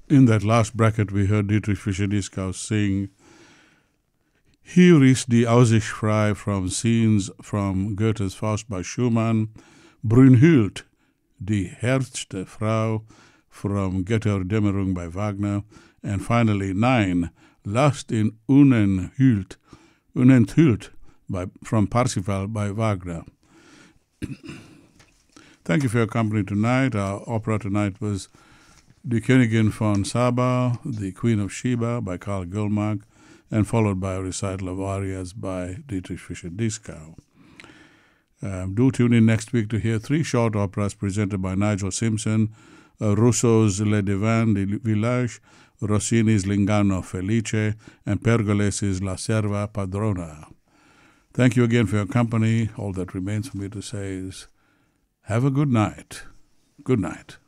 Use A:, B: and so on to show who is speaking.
A: In that last bracket, we heard Dietrich Fischer-Dieskau sing Hier ist die Aussicht frei from scenes from Goethe's Faust by Schumann, Brünnhild, die Herzte Frau from Götterdämmerung by Wagner, and finally 9, Last in Unenthüllt from Parsifal by Wagner. Thank you for your company tonight. Our opera tonight was Die Königin von Saba, The Queen of Sheba by Karl Gullmark, and followed by a recital of arias by Dietrich Fischer-Dieskau. Do tune in next week to hear 3 short operas presented by Nigel Simpson, Rousseau's Le Devin du Village, Rossini's L'Inganno Felice, and Pergolesi's La Serva Padrona. Thank you again for your company. All that remains for me to say is have a good night. Good night.